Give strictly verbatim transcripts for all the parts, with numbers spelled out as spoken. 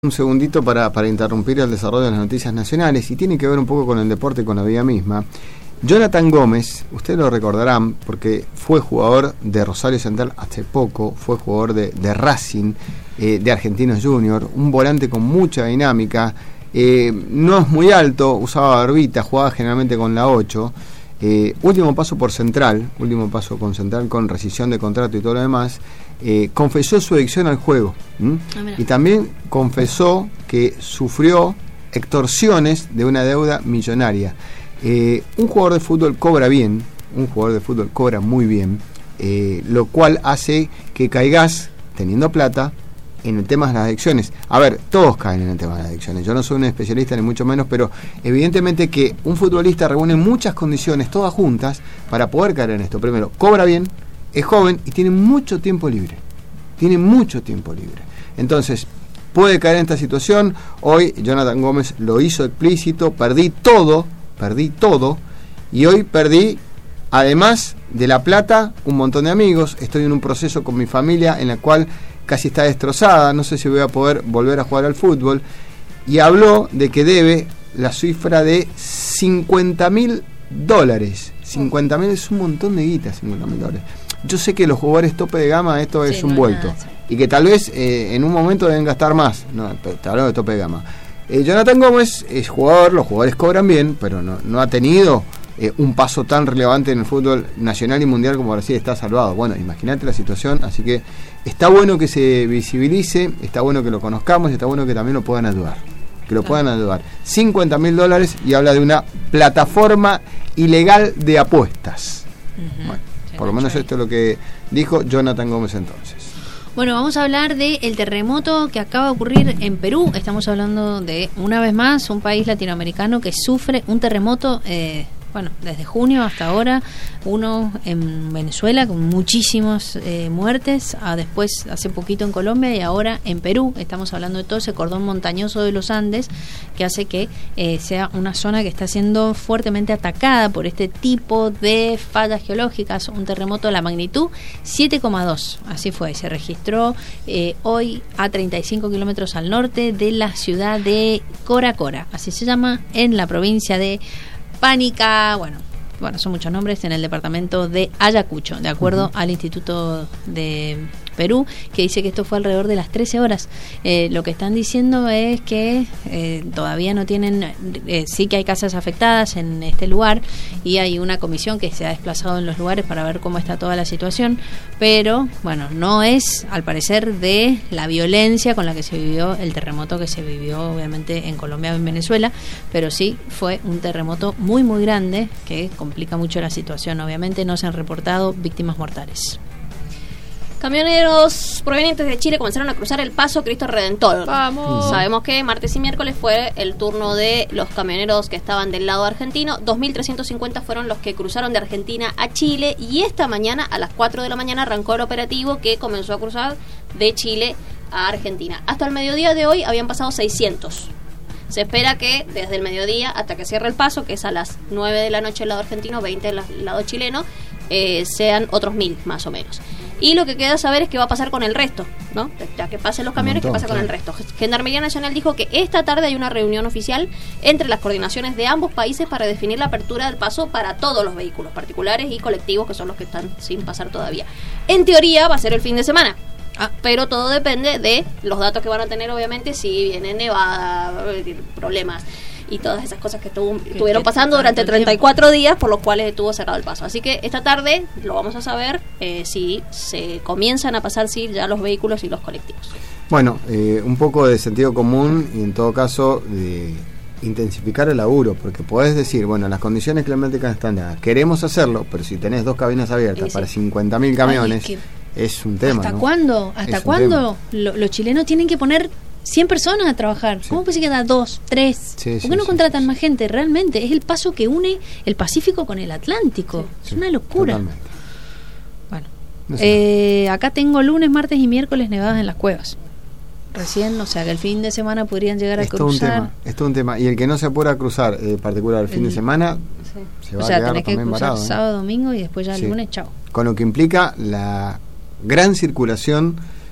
Un segundito para, para interrumpir el desarrollo de las noticias nacionales y tiene que ver un poco con el deporte y con la vida misma. Jonathan Gómez, ustedes lo recordarán porque fue jugador de Rosario Central hace poco, fue jugador de, de Racing, eh, de Argentinos Juniors, un volante con mucha dinámica, eh, no es muy alto, usaba barbita, jugaba generalmente con la ocho, eh, último paso por Central, último paso con Central con rescisión de contrato y todo lo demás. Eh, confesó su adicción al juego ah, y también confesó que sufrió extorsiones de una deuda millonaria. Eh, un jugador de fútbol cobra bien, un jugador de fútbol cobra muy bien, eh, lo cual hace que caigas teniendo plata en el tema de las adicciones. A ver, todos caen en el tema de las adicciones. Yo no soy un especialista ni mucho menos, pero evidentemente que un futbolista reúne muchas condiciones todas juntas para poder caer en esto. Primero, cobra bien, es joven y tiene mucho tiempo libre. Tiene mucho tiempo libre. Entonces, puede caer en esta situación. Hoy Jonathan Gómez lo hizo explícito. Perdí todo, perdí todo. Y hoy perdí, además de la plata, un montón de amigos. Estoy en un proceso con mi familia en la cual casi está destrozada. No sé si voy a poder volver a jugar al fútbol. Y habló de que debe la cifra de cincuenta mil dólares. cincuenta mil es un montón de guita, cincuenta mil dólares. Yo sé que los jugadores tope de gama esto sí, es un no vuelto nada, sí. Y que tal vez eh, en un momento deben gastar más. No, te hablo de tope de gama. eh, Jonathan Gómez es jugador, los jugadores cobran bien, pero no, no ha tenido eh, un paso tan relevante en el fútbol nacional y mundial como Brasil. Está salvado. Bueno, imagínate la situación. Así que está bueno que se visibilice, está bueno que lo conozcamos y está bueno que también lo puedan ayudar, que lo puedan ayudar. cincuenta mil dólares y habla de una plataforma ilegal de apuestas. Uh-huh. Bueno, por lo menos esto es lo que dijo Jonathan Gómez entonces. Bueno, vamos a hablar del terremoto que acaba de ocurrir en Perú. Estamos hablando de, una vez más, un país latinoamericano que sufre un terremoto, eh, bueno, desde junio hasta ahora. Uno en Venezuela con muchísimas eh, muertes, a después hace poquito en Colombia y ahora en Perú. Estamos hablando de todo ese cordón montañoso de los Andes que hace que eh, sea una zona que está siendo fuertemente atacada por este tipo de fallas geológicas. Un terremoto de la magnitud siete coma dos, así fue, se registró eh, hoy a treinta y cinco kilómetros al norte de la ciudad de Cora Cora, así se llama, en la provincia de Pánica, bueno, bueno, son muchos nombres, en el departamento de Ayacucho, de acuerdo uh-huh. al Instituto de Perú, que dice que esto fue alrededor de las trece horas. Eh, lo que están diciendo es que eh, todavía no tienen, eh, sí que hay casas afectadas en este lugar y hay una comisión que se ha desplazado en los lugares para ver cómo está toda la situación, pero bueno, no es al parecer de la violencia con la que se vivió el terremoto que se vivió obviamente en Colombia o en Venezuela, pero sí fue un terremoto muy muy grande que complica mucho la situación. Obviamente no se han reportado víctimas mortales. Camioneros provenientes de Chile comenzaron a cruzar el Paso Cristo Redentor. Vamos. Sabemos que martes y miércoles fue el turno de los camioneros que estaban del lado argentino. dos mil trescientos cincuenta fueron los que cruzaron de Argentina a Chile y esta mañana a las cuatro de la mañana arrancó el operativo que comenzó a cruzar de Chile a Argentina. Hasta el mediodía de hoy habían pasado seiscientos. Se espera que desde el mediodía hasta que cierre el paso, que es a las nueve de la noche del lado argentino, veinte del lado chileno, eh, sean otros mil más o menos. Y lo que queda saber es qué va a pasar con el resto, ¿no? Ya que pasen los camiones, montón, ¿qué pasa con claro. el resto? Gendarmería Nacional dijo que esta tarde hay una reunión oficial entre las coordinaciones de ambos países para definir la apertura del paso para todos los vehículos particulares y colectivos, que son los que están sin pasar todavía. En teoría va a ser el fin de semana. Ah, pero todo depende de los datos que van a tener, obviamente, si viene nevada, problemas y todas esas cosas que estuvo, estuvieron pasando durante treinta y cuatro días, por los cuales estuvo cerrado el paso. Así que esta tarde lo vamos a saber eh, si se comienzan a pasar sí, ya los vehículos y los colectivos. Bueno, eh, un poco de sentido común y en todo caso de intensificar el laburo, porque podés decir, bueno, las condiciones climáticas están dadas, queremos hacerlo, pero si tenés dos cabinas abiertas sí, para sí. cincuenta mil camiones... Ay, es que es un tema, ¿Hasta ¿no? cuándo? ¿Hasta cuándo lo, los chilenos tienen que poner cien personas a trabajar? Sí. ¿Cómo puede ser que da dos, tres? Sí, ¿Por qué sí, no sí, contratan sí. más gente? Realmente es el paso que une el Pacífico con el Atlántico. Sí, es sí, una locura. Totalmente. Bueno, no sé. eh, acá tengo lunes, martes y miércoles nevadas en las cuevas. Recién, o sea, que el fin de semana podrían llegar a esto cruzar. Un tema, esto es un tema. Y el que no se apura a cruzar, en eh, particular el fin el, de semana, sí. se va o sea, a quedar tenés que cruzar varado, sábado, ¿eh? domingo y después ya el sí. lunes, chao. Con lo que implica la gran circulación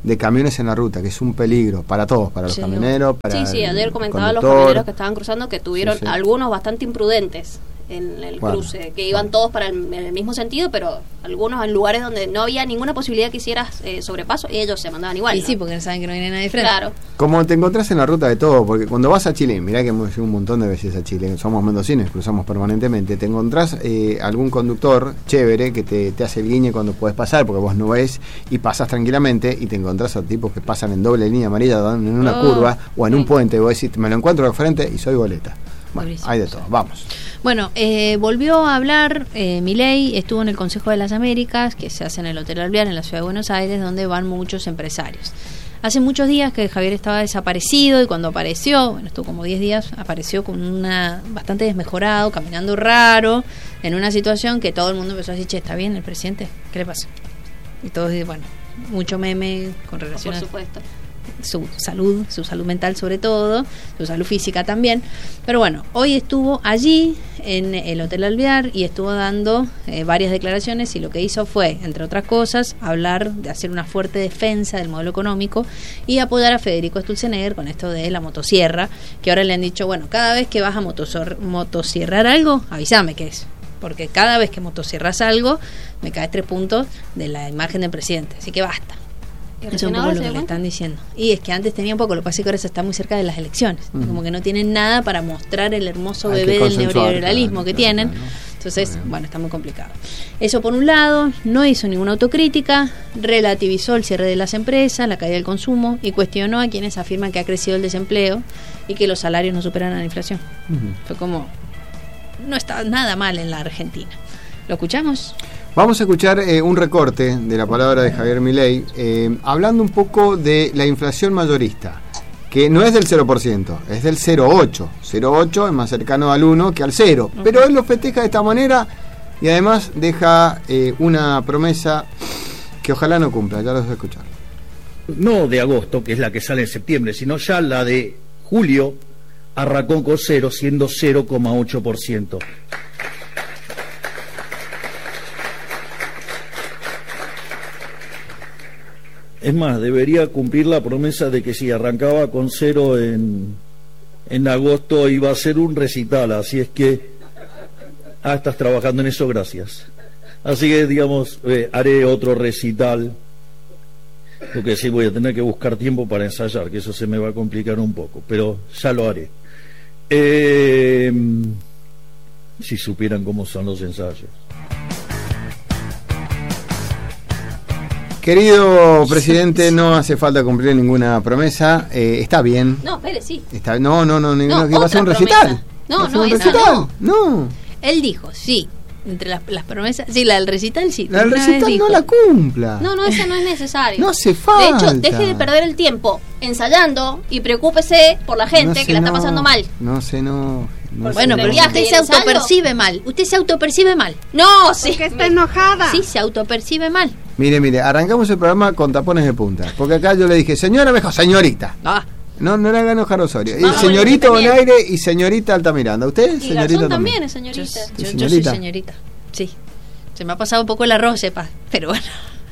de camiones en la ruta, que es un peligro para todos, para los Sí, camioneros, para Sí, sí, ayer comentaba a los conductor. camioneros que estaban cruzando que tuvieron Sí, sí. algunos bastante imprudentes en el Bueno, cruce, que iban todos para el, en el mismo sentido, pero algunos en lugares donde no había ninguna posibilidad que hicieras eh, sobrepaso y ellos se mandaban igual. Y ¿no? sí, porque no saben que no viene nadie de frente. Claro. Como te encontrás en la ruta de todo, porque cuando vas a Chile, mirá que hemos ido un montón de veces a Chile, somos mendocinos, cruzamos permanentemente, te encontrás eh, algún conductor chévere que te, te hace el guiñe cuando podés pasar, porque vos no ves y pasás tranquilamente, y te encontrás a tipos que pasan en doble línea amarilla en una Oh, curva o en sí. un puente, y vos decís, me lo encuentro de frente y soy boleta. Bueno, Durísimo, hay de sí. todo, vamos. Bueno, eh, volvió a hablar eh, Milei, estuvo en el Consejo de las Américas, que se hace en el Hotel Alvear, en la Ciudad de Buenos Aires, donde van muchos empresarios. Hace muchos días que Javier estaba desaparecido y cuando apareció, bueno, estuvo como diez días, apareció con una bastante desmejorado, caminando raro, en una situación que todo el mundo empezó a decir, che, ¿está bien el presidente? ¿Qué le pasa? Y todos, bueno, mucho meme con relación Por a supuesto. su salud, su salud mental sobre todo, su salud física también. Pero bueno, hoy estuvo allí en el Hotel Alvear y estuvo dando eh, varias declaraciones y lo que hizo fue, entre otras cosas, hablar de hacer una fuerte defensa del modelo económico y apoyar a Federico Sturzenegger con esto de la motosierra, que ahora le han dicho, bueno, cada vez que vas a motosor- motosierrar algo, avísame qué es. Porque cada vez que motosierras algo, me caes tres puntos de la imagen del presidente. Así que basta. ¿Y Eso es un poco Resenador lo se que dio le cuenta? están diciendo. Y es que antes tenía un poco, lo que pasa es que ahora se está muy cerca de las elecciones. Ujú. Como que no tienen nada para mostrar el hermoso Hay que bebé del consensuar, neoliberalismo claro, que claro, tienen. claro. Entonces, Muy bien. bueno, está muy complicado. Eso por un lado, no hizo ninguna autocrítica, relativizó el cierre de las empresas, la caída del consumo y cuestionó a quienes afirman que ha crecido el desempleo y que los salarios no superan a la inflación. Ujú. Fue como, no está nada mal en la Argentina. ¿Lo escuchamos? Vamos a escuchar eh, un recorte de la palabra de Javier Milei, eh, hablando un poco de la inflación mayorista, que no es del cero por ciento, es del cero coma ocho. cero coma ocho es más cercano al uno que al cero, pero él lo festeja de esta manera y además deja eh, una promesa que ojalá no cumpla, ya los voy a escuchar. No de agosto, que es la que sale en septiembre, sino ya la de julio, arrancó con cero, siendo cero coma ocho por ciento. Es más, debería cumplir la promesa de que si arrancaba con cero en, en agosto iba a ser un recital, así es que... Ah, estás trabajando en eso, gracias. Así que, digamos, eh, haré otro recital. Lo que sí voy a tener que buscar tiempo para ensayar, que eso se me va a complicar un poco, pero ya lo haré. Eh, si supieran cómo son los ensayos. Querido presidente, no hace falta cumplir ninguna promesa, eh, está bien. No, espere, sí. Está, no, no, no, ninguna, No, que va a ser un otra recital. promesa. No, Va a ser no, un esa recital. no. No, Él dijo, sí, entre las, las promesas, sí, la del recital sí. la del una vez recital dijo, no la cumpla. No, no, eso no es necesario. No hace De falta. hecho, deje de perder el tiempo ensayando y preocúpese por la gente No que la se está pasando enoje, mal. No se no. no Bueno, se pero el si enoje. viaje usted y se el ensayo. autopercibe mal, usted se autopercibe mal. No, sí. Porque está enojada. Sí, se autopercibe mal. Mire, mire, arrancamos el programa con tapones de punta. Porque acá yo le dije, señora, mejor, señorita. Ah, No, no le hagan enojar a Osorio. Y Vamos, señorito bueno, Bonaire y señorita Altamiranda. ¿Usted? Y Señorita Garzón también es yo, señorita. yo- yo soy señorita. señorita. Sí. Se me ha pasado un poco el arroz, sepa. Pero bueno.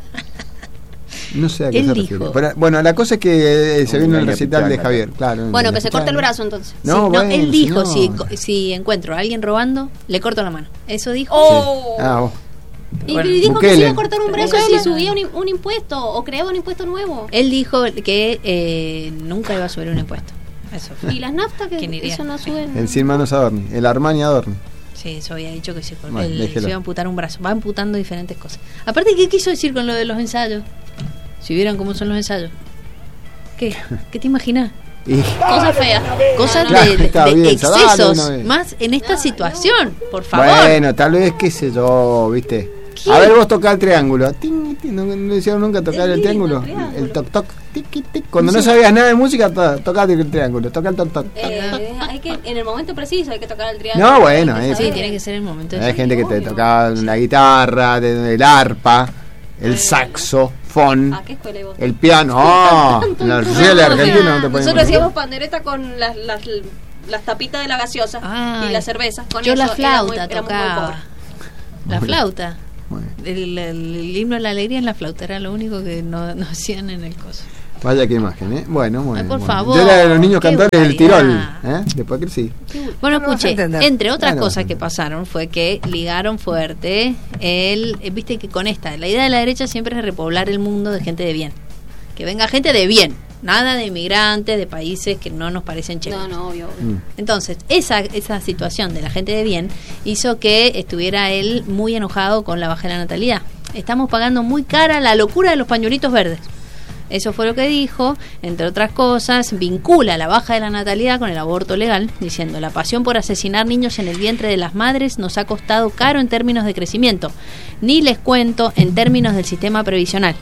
No sé a qué Él se dijo. refiere. Pero, bueno, la cosa es que eh, se Como vino el una recital de pichanga. Javier, claro. Bueno, la que se corte el pichanga. brazo entonces. No, Sí, no, bueno, él dijo, si, señor. si encuentro a alguien robando, le corto la mano. Eso dijo. Oh. Ah, vos. Y Bueno, dijo que Bukele. se iba a cortar un brazo Bukele. si subía un, im- un impuesto o creaba un impuesto nuevo. Él dijo que eh, nunca iba a subir un impuesto. Eso fue. Y las naftas que ¿Quién iría? eso no suben. El Sin Manos Adorni, el Armani Adorni. Sí, eso había dicho que se, Bueno, él déjelo. se iba a amputar un brazo. Va amputando diferentes cosas. Aparte, ¿qué quiso decir con lo de los ensayos? Si vieran cómo son los ensayos. ¿Qué? ¿Qué te imaginas? Y Cosas feas. Cosas Claro, de, de- está de bien, dale excesos. una vez. Más en esta No, situación, por favor. bueno, tal vez, qué sé yo, viste. ¿Qué? A ver, vos tocá el triángulo. Tin, tin, ¿No, no hicieron nunca tocar Es el lindo triángulo? el triángulo. El toc toc. Tic, tic. Cuando no sabías nada de música, to, tocate el triángulo. Toca el toc toc. Eh, hay que, en el momento preciso hay que tocar el triángulo. No, bueno, Hay que eh, Sí, saber. tiene que ser el momento de Hay gente que te obvio. tocaba la guitarra, de- el arpa, el saxofón, ¿A qué escuela y vos? el piano. Oh, en la Universidad de Argentina no te pueden Nosotros hacíamos pandereta con las, las, las tapitas de la gaseosa Ay, y las cervezas. Con yo eso la era flauta muy- éramos muy tocaba. pobres. La flauta. El, el, el himno a la alegría en la flauta era lo único que no, no hacían en el coso. Vaya qué imagen, ¿eh? Bueno, bueno. Ay, por bueno. favor. Yo era de los niños cantores del Tirol, vulgaridad. ¿eh? Después que sí. Bueno, escuché, entre otras Claro. cosas que pasaron fue que ligaron fuerte el, eh, viste que con esta, la idea de la derecha siempre es repoblar el mundo de gente de bien. Que venga gente de bien, nada de inmigrantes de países que no nos parecen chéveres. No, no, obvio. obvio. Mm. Entonces, esa, esa situación de la gente de bien hizo que estuviera él muy enojado con la baja de la natalidad. Estamos pagando muy cara la locura de los pañuelitos verdes. Eso fue lo que dijo, entre otras cosas, vincula la baja de la natalidad con el aborto legal, diciendo: la pasión por asesinar niños en el vientre de las madres nos ha costado caro en términos de crecimiento, ni les cuento en términos del sistema previsional.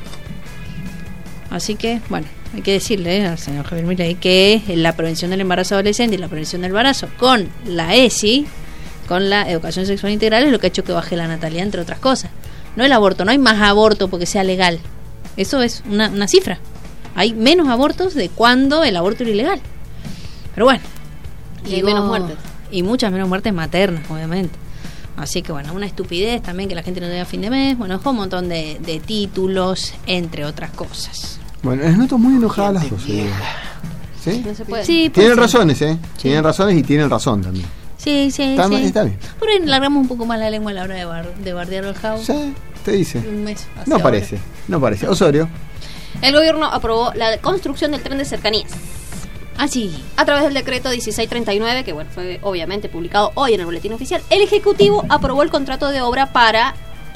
Así que, bueno, hay que decirle eh, al señor Javier Milei que la prevención del embarazo adolescente y la prevención del embarazo con la E S I, con la educación sexual integral, es lo que ha hecho que baje la natalidad, entre otras cosas. No el aborto, no hay más aborto porque sea legal. Eso es una, una cifra. Hay menos abortos de cuando el aborto era ilegal. Pero bueno. Y hay menos muertes. Y muchas menos muertes maternas, obviamente. Así que bueno, una estupidez también que la gente no tenga fin de mes. Bueno, es un montón de, de títulos, entre otras cosas. Bueno, les noto muy enojadas las dos. ¿Sí? ¿Sí? No se puede. Sí, Tienen pues, razones, ¿eh? Tienen razones y tienen razón también. Sí, sí, Está, sí. está bien. Por ahí largamos un poco más la lengua a la hora de, bar, de bardear al Jau. Sí, te dice. Un mes hacia No ahora. parece, no parece. Osorio. El gobierno aprobó la construcción del tren de cercanías Ah, sí. a través del decreto dieciséis treinta y nueve, que bueno, fue obviamente publicado hoy en el boletín oficial. El Ejecutivo aprobó el contrato de obra para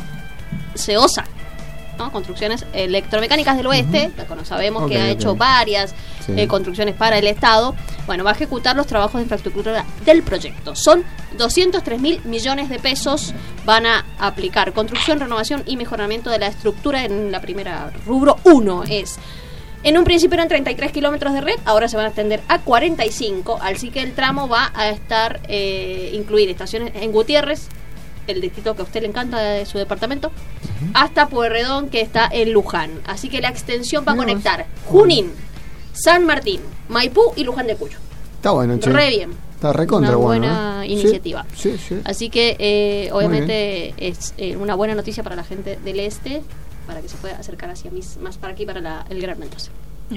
CEOSA, ¿no? Construcciones Electromecánicas del Oeste, uh-huh. Sabemos okay, que ha okay. hecho varias sí. eh, construcciones para el Estado. Bueno, va a ejecutar los trabajos de infraestructura del proyecto. Son doscientos tres mil millones de pesos. Van a aplicar construcción, renovación y mejoramiento de la estructura en la primera rubro uno. Es, en un principio eran treinta y tres kilómetros de red, ahora se van a extender a cuarenta y cinco, así que el tramo va a estar, eh, incluir estaciones en Gutiérrez, el distrito que a usted le encanta de su departamento, uh-huh. hasta Pueyrredón, que está en Luján. Así que la extensión va a conectar Junín, San Martín, Maipú y Luján de Cuyo. Está bueno, che. Re bien. Está recontra una bueno, buena ¿eh? iniciativa. Sí, sí, sí. Así que eh, obviamente es eh, una buena noticia para la gente del este, para que se pueda acercar hacia mis, más para aquí, para la, el Gran Mendoza.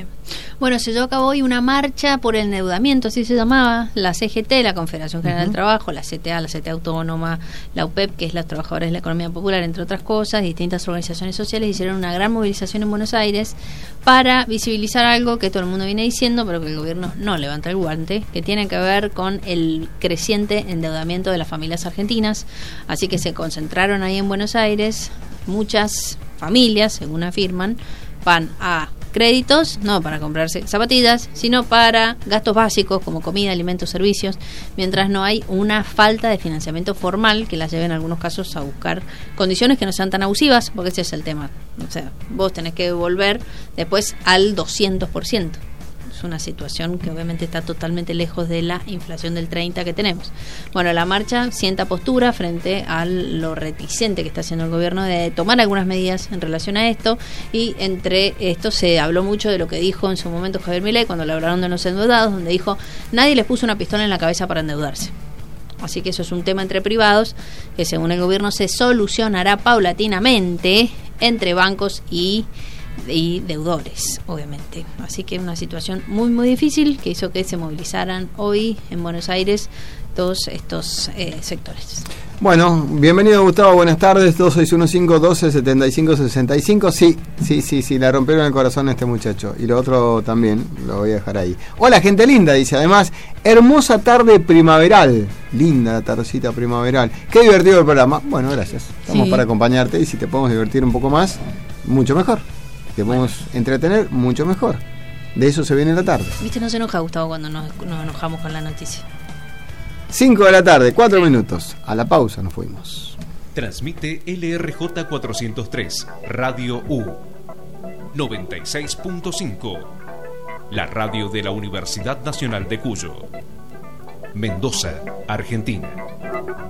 Bueno, se llevó a cabo hoy una marcha por el endeudamiento, así se llamaba, la C G T, la Confederación General uh-huh. del Trabajo, la C T A, la C T A Autónoma, la U P E P, que es las Trabajadoras de la Economía Popular, entre otras cosas, distintas organizaciones sociales hicieron una gran movilización en Buenos Aires para visibilizar algo que todo el mundo viene diciendo, pero que el gobierno no levanta el guante, que tiene que ver con el creciente endeudamiento de las familias argentinas. Así que se concentraron ahí en Buenos Aires, muchas familias, según afirman, van a créditos, no para comprarse zapatillas, sino para gastos básicos como comida, alimentos, servicios, mientras no hay una falta de financiamiento formal que las lleve en algunos casos a buscar condiciones que no sean tan abusivas, porque ese es el tema. O sea, vos tenés que volver después al doscientos por ciento. Es una situación que obviamente está totalmente lejos de la inflación del treinta que tenemos. Bueno, la marcha sienta postura frente a lo reticente que está haciendo el gobierno de tomar algunas medidas en relación a esto, y entre esto se habló mucho de lo que dijo en su momento Javier Milei cuando le hablaron de los endeudados, donde dijo: nadie les puso una pistola en la cabeza para endeudarse. Así que eso es un tema entre privados que, según el gobierno, se solucionará paulatinamente entre bancos y y deudores, obviamente. Así que una situación muy muy difícil que hizo que se movilizaran hoy en Buenos Aires todos estos eh, sectores. Bueno, bienvenido Gustavo, buenas tardes. Dos seis uno cinco, doce, setenta y cinco, sesenta y cinco. Sí, sí, sí, sí, le rompieron el corazón a este muchacho. Y lo otro también, lo voy a dejar ahí. Hola, gente linda, dice además, hermosa tarde primaveral. Linda la tardecita primaveral. Qué divertido el programa. Bueno, gracias. Estamos sí. para acompañarte, y si te podemos divertir un poco más, mucho mejor. Te podemos bueno. entretener mucho mejor. De eso se viene la tarde. Viste, no se enoja Gustavo cuando nos, nos enojamos con la noticia. cinco de la tarde, cuatro minutos. A la pausa nos fuimos. Transmite L R J cuatrocientos tres, Radio U, noventa y seis punto cinco. La radio de la Universidad Nacional de Cuyo. Mendoza, Argentina.